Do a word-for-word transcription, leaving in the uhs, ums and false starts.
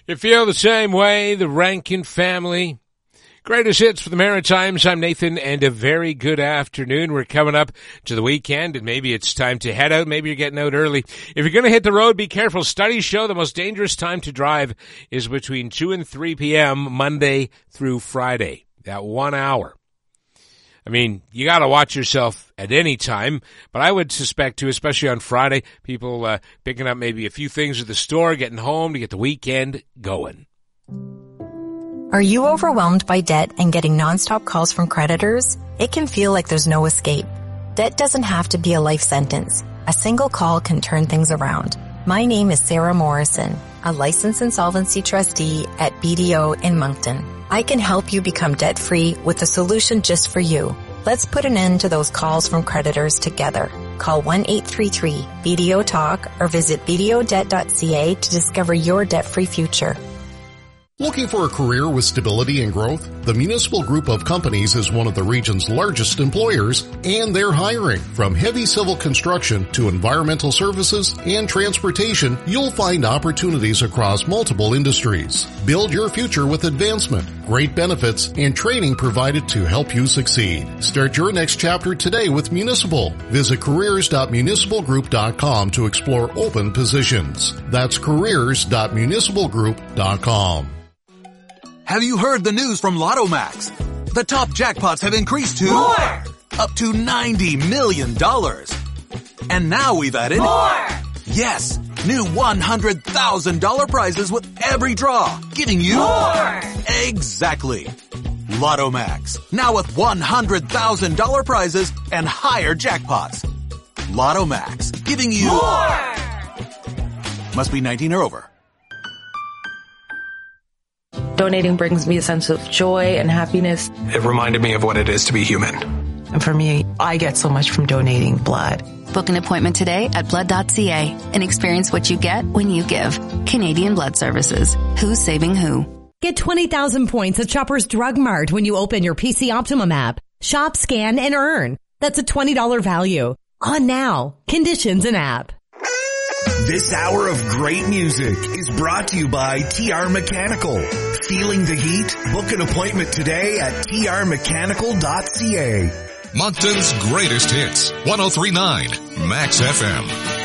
You feel the same way, the Rankin family? Greatest hits for the Maritimes. I'm Nathan, and a very good afternoon. We're coming up to the weekend, and maybe it's time to head out. Maybe you're getting out early. If you're going to hit the road, be careful. Studies show the most dangerous time to drive is between two and three p.m. Monday through Friday. That one hour. I mean, you got to watch yourself at any time, but I would suspect, too, especially on Friday, people uh, picking up maybe a few things at the store, getting home to get the weekend going. Are you overwhelmed by debt and getting nonstop calls from creditors? It can feel like there's no escape. Debt doesn't have to be a life sentence. A single call can turn things around. My name is Sarah Morrison, a licensed insolvency trustee at B D O in Moncton. I can help you become debt-free with a solution just for you. Let's put an end to those calls from creditors together. Call one eight three three B D O talk or visit b d o debt dot c a to discover your debt-free future. Looking for a career with stability and growth? The Municipal Group of Companies is one of the region's largest employers, and they're hiring. From heavy civil construction to environmental services and transportation, you'll find opportunities across multiple industries. Build your future with advancement, great benefits, and training provided to help you succeed. Start your next chapter today with Municipal. Visit careers dot municipal group dot com to explore open positions. That's careers dot municipal group dot com. Have you heard the news from Lotto Max? The top jackpots have increased to more! Up to ninety million dollars. And now we've added more! Yes, new one hundred thousand dollars prizes with every draw, giving you more! Exactly. Lotto Max, now with one hundred thousand dollars prizes and higher jackpots. Lotto Max, giving you more! Must be nineteen or over. Donating brings me a sense of joy and happiness. It reminded me of what it is to be human. And for me, I get so much from donating blood. Book an appointment today at blood dot c a and experience what you get when you give. Canadian Blood Services. Who's saving who? Get twenty thousand points at Shoppers Drug Mart when you open your P C Optimum app. Shop, scan, and earn. That's a twenty dollars value. On now. Conditions and app. This hour of great music is brought to you by T R Mechanical. Feeling the heat? Book an appointment today at t r mechanical dot c a. Moncton's greatest hits, one oh three point nine Max F M.